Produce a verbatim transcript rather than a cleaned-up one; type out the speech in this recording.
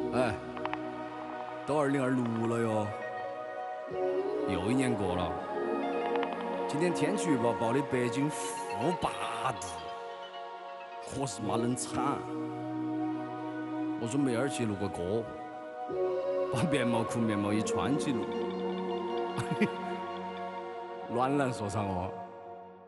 哎，都二零二六了哟，又一年过了。今天天气预报报的北京负八度，可是妈冷惨。我准备二去录个歌，把棉毛裤、棉毛衣穿起录。暖男说唱哦。